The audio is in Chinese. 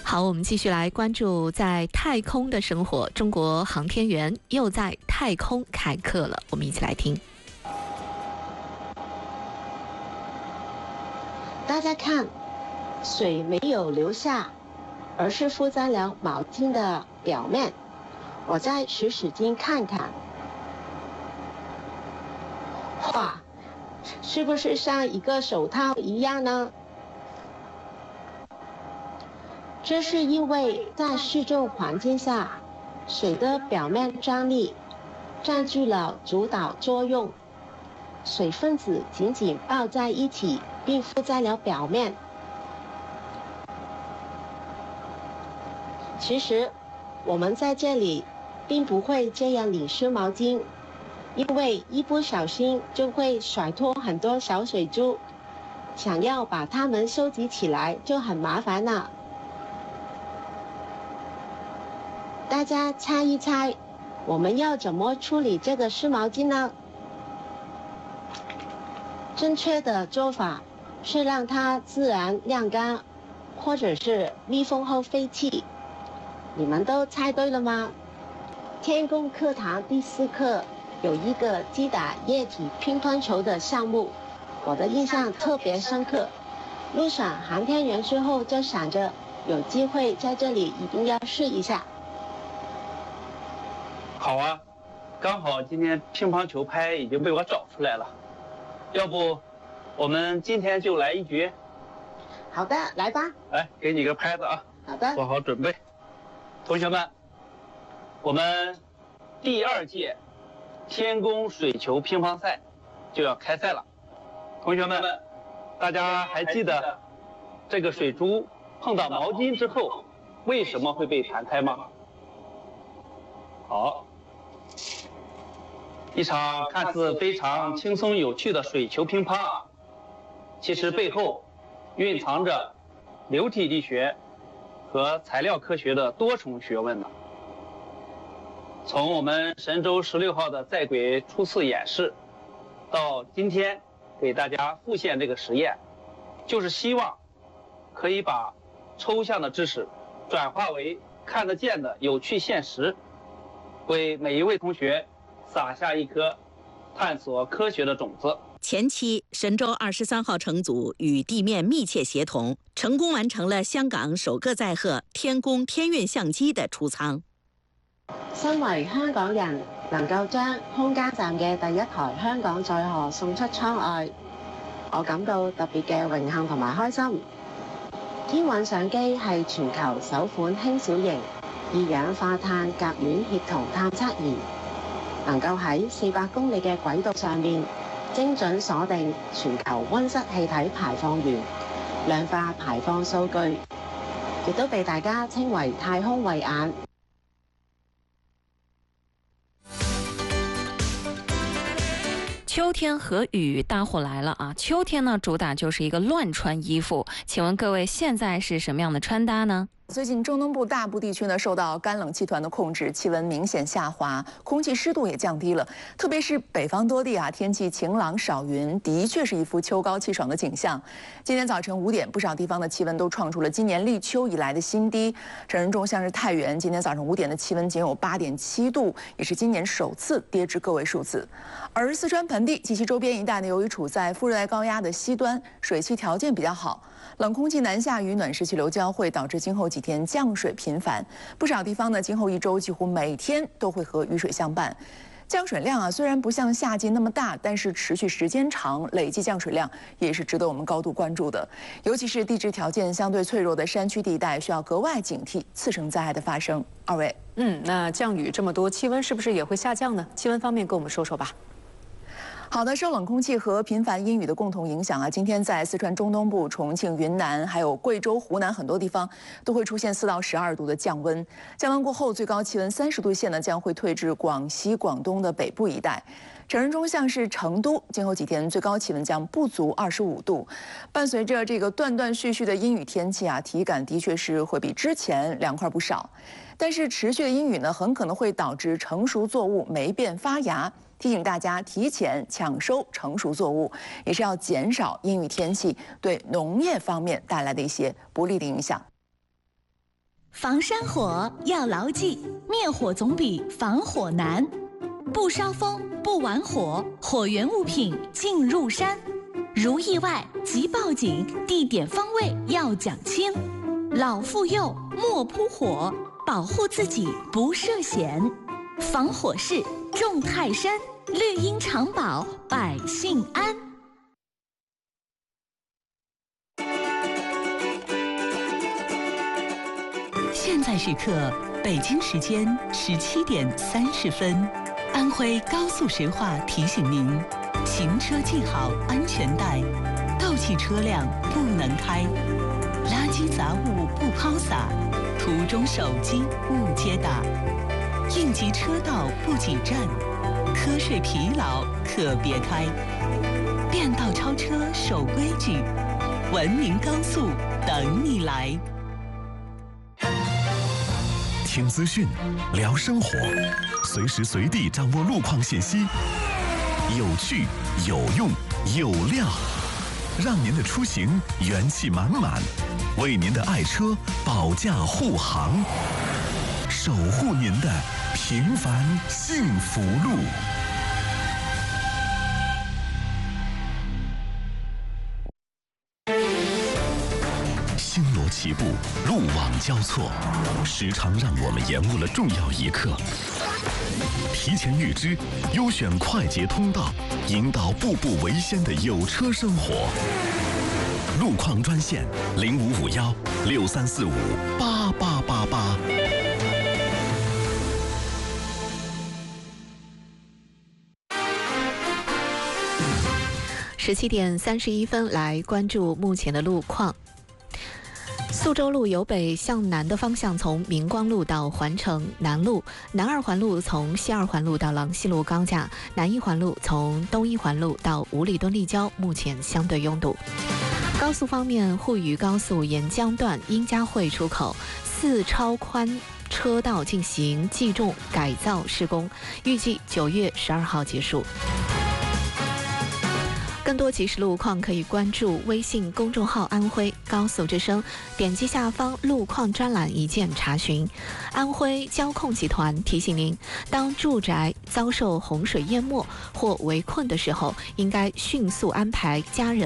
好，我们继续来关注在太空的生活。中国航天员又在太空开课了，我们一起来听。 大家看，水没有流下，而是附在了毛巾的表面。我再使劲看看，哇，是不是像一个手套一样呢？这是因为在适中环境下，水的表面张力占据了主导作用，水分子紧紧抱在一起，并附在了表面。其实我们在这里并不会这样淋湿毛巾，因为一不小心就会甩脱很多小水珠，想要把它们收集起来就很麻烦了。大家猜一猜，我们要怎么处理这个湿毛巾呢？正确的做法是让它自然晾干，或者是密封后废弃。你们都猜对了吗？天宫课堂第4课有一个击打液体乒乓球的项目，我的印象特别深刻。入选航天员之后就想着有机会在这里一定要试一下。 好啊，刚好今天乒乓球拍已经被我找出来了，要不我们今天就来一局？ 好的，来吧。 来，给你个拍子啊。 好的。 做好准备。同学们，我们第2届天宫水球乒乓赛就要开赛了。同学们，大家还记得这个水珠碰到毛巾之后为什么会被弹开吗？好，一场看似非常轻松有趣的水球乒乓啊，其实背后蕴藏着流体力学和材料科学的多重学问呢。从我们神舟16号的在轨初次演示，到今天给大家复现这个实验，就是希望可以把抽象的知识转化为看得见的有趣现实，为每一位同学撒下一颗探索科学的种子。 前期，神舟23号乘组与地面密切协同，成功完成了香港首個載荷天宮天運相機的出艙。 身為香港人，能夠將空間站嘅第1台香港載荷送出艙外，我感到特別嘅榮幸同埋開心。天運相機係全球首款輕小型二氧化碳甲烷協同探測儀，能夠喺400公里嘅軌道上面精準鎖定全球溫室氣體排放源、量化排放數據，亦都被大家稱為太空慧眼。 秋天和雨，大火来了啊！秋天呢，主打就是一个乱穿衣服。请问各位，现在是什么样的穿搭呢？ 最近中东部大部地区呢受到干冷气团的控制，气温明显下滑，空气湿度也降低了。特别是北方多地啊，天气晴朗少云，的确是一副秋高气爽的景象。今天早晨5点，不少地方的气温都创出了今年立秋以来的新低。成人中像是太原，今天早上5点的气温仅有8.7度，也是今年首次跌至个位数字。而四川盆地及其周边一带呢，由于处在副热带高压的西端，水汽条件比较好。冷空气南下与暖湿气流交汇，导致今后几天降水频繁。不少地方呢，今后1周几乎每天都会和雨水相伴。降水量啊，虽然不像夏季那么大，但是持续时间长，累计降水量也是值得我们高度关注的。尤其是地质条件相对脆弱的山区地带，需要格外警惕次生灾害的发生。二位， 那降雨这么多，气温是不是也会下降呢？气温方面，跟我们说说吧。 好的，受冷空气和频繁阴雨的共同影响啊，今天在四川中东部、重庆、云南，还有贵州、湖南很多地方都会出现4到12度的降温。降温过后，最高气温30度线呢将会退至广西、广东的北部一带。成人中像是成都，今后几天最高气温将不足25度。伴随着这个断断续续的阴雨天气啊，体感的确是会比之前凉快不少。但是持续的阴雨呢，很可能会导致成熟作物霉变发芽。提醒大家提前抢收成熟作物，也是要减少阴雨天气对农业方面带来的一些不利的影响。 防山火要牢记，灭火总比防火难。不烧风，不玩火，火源物品进入山。如意外即报警，地点方位要讲清。老妇幼莫扑火，保护自己不涉险。防火势重泰山，绿荫常保百姓安。 现在时刻，北京时间17点30分，安徽高速石化提醒您：行车系好安全带，斗气车辆不能开，垃圾杂物不抛洒，途中手机勿接打，应急车道不挤站，瞌睡疲劳可别开，变道超车守规矩，文明高速等你来。 听资讯，聊生活，随时随地掌握路况信息，有趣、有用、有料，让您的出行元气满满，为您的爱车保驾护航，守护您的平凡幸福路。星罗棋布，路网交错，时常让我们延误了重要一刻。提前预知，优选快捷通道，引导步步为先的有车生活。路况专线055163458888。 17点31分，来关注目前的路况。苏州路由北向南的方向，从明光路到环城南路，南二环路从西二环路到郎西路高架，南一环路从东一环路到五里墩立交，目前相对拥堵。高速方面，沪渝高速沿江段殷家汇出口4超宽车道进行计重改造施工，预计9月12号结束。更多即时路况可以关注微信公众号安徽高速之声，点击下方路况专栏一键查询。安徽交控集团提醒您，当住宅遭受洪水淹没或围困的时候，应该迅速安排家人